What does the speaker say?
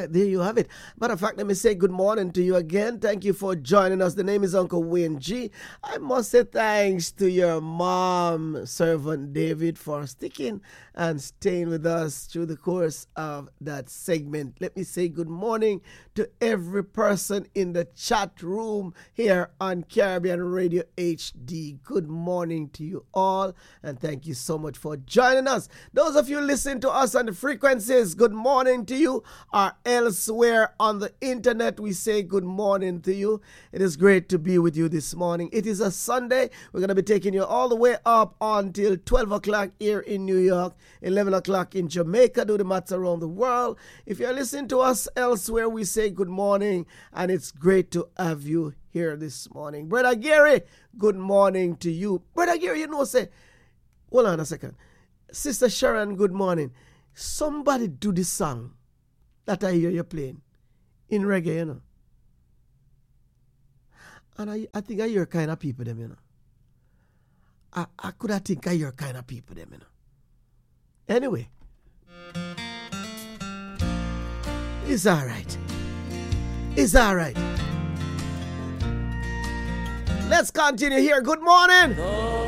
right, there you have it. Matter of fact, let me say good morning to you again. Thank you for joining us. The name is Uncle Wayne G. I must say thanks to your mom, Servant David, for sticking and staying with us through the course of that segment. Let me say good morning to every person in the chat room here on Caribbean Radio HD. Good morning to you all, and thank you so much for joining us. Those of you listening to us on the frequencies, good morning to you. Or elsewhere on the internet, we say good morning to you. It is great to be with you this morning. It is a Sunday. We're going to be taking you all the way up until 12 o'clock here in New York, 11 o'clock in Jamaica. Do the maths around the world. If you're listening to us elsewhere, we say good morning, and it's great to have you here this morning. Brother Gary, good morning to you. Brother Gary, you know, say, hold on a second. Sister Sharon, good morning. Somebody do this song that I hear you playing in reggae, you know. And I think I hear kind of people them, you know. I could have think I hear kind of people them, you know. Anyway. It's all right. It's all right. Let's continue here. Good morning.